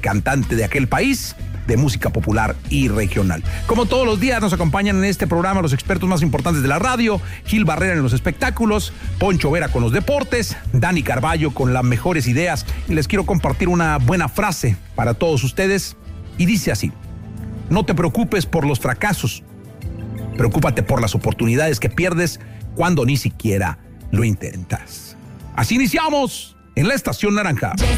cantante de aquel país de música popular y regional. Como todos los días nos acompañan en este programa los expertos más importantes de la radio: Gil Barrera en los espectáculos, Poncho Vera con los deportes, Dani Carballo con las mejores ideas. Y les quiero compartir una buena frase para todos ustedes y dice así: no te preocupes por los fracasos, preocúpate por las oportunidades que pierdes cuando ni siquiera lo intentas. Así iniciamos en la Estación Naranja. Ya